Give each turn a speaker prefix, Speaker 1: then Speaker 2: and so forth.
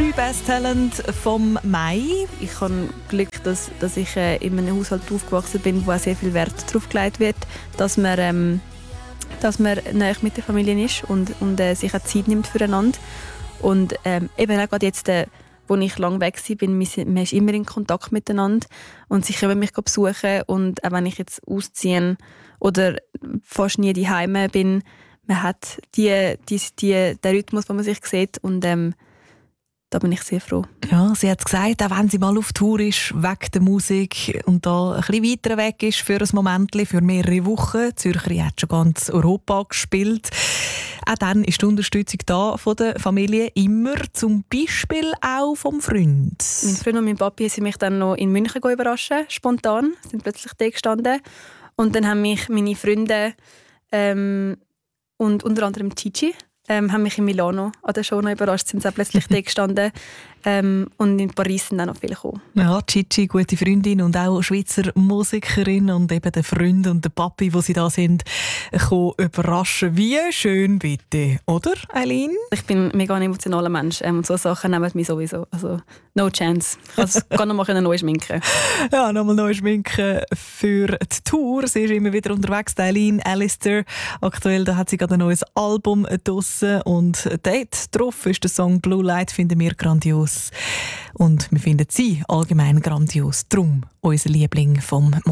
Speaker 1: 3 Best Talent vom Mai.
Speaker 2: Ich habe Glück, dass ich in einem Haushalt aufgewachsen bin, wo auch sehr viel Wert darauf gelegt wird, dass man nahe mit der Familie ist und sich auch Zeit nimmt füreinander. Und eben auch gerade jetzt, wo ich lange weg war, man ist immer in Kontakt miteinander und sie kommen mich besuchen. Und auch wenn ich jetzt ausziehe oder fast nie daheim bin, man hat den Rhythmus, den man sich sieht, und da bin ich sehr froh.
Speaker 1: Ja, sie hat gesagt, auch wenn sie mal auf Tour ist, wegen der Musik und da ein bisschen weiter weg ist für ein Moment, für mehrere Wochen. Zürcher hat schon ganz Europa gespielt. Auch dann ist die Unterstützung da von der Familie immer, zum Beispiel auch vom Freund.
Speaker 2: Mein Freund und mein Papi sind mich dann noch in München überraschen, spontan, sind plötzlich da gestanden. Und dann haben mich meine Freunde und unter anderem Gigi haben mich in Milano an der Show noch überrascht, sind sie auch plötzlich da gestanden. Und in Paris sind auch noch viele gekommen.
Speaker 1: Ja, Gigi, gute Freundin und auch Schweizer Musikerin und eben der Freund und der Papi, die sie da sind, überraschen. Wie schön bitte, oder, Eileen?
Speaker 2: Ich bin ein mega emotionaler Mensch und so Sachen nehmen mich sowieso. Also, no chance. Ich kann noch mal neu schminken.
Speaker 1: Ja, nochmal neu schminken für die Tour. Sie ist immer wieder unterwegs, Eileen Alistair. Aktuell da hat sie gerade ein neues Album draussen und dort drauf ist der Song Blue Light, finden wir grandios. Und wir finden sie allgemein grandios. Drum unser Liebling vom